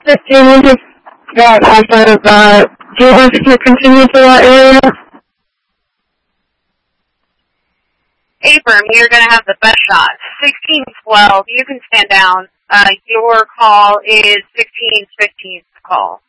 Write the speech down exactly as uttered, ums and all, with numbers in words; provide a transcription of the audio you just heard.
fifteen, we just got outside of that. Do you want to continue to that area? Abram, you're going to have the best shot. sixteen twelve, you can stand down. Uh, your call is sixteen fifteen's call.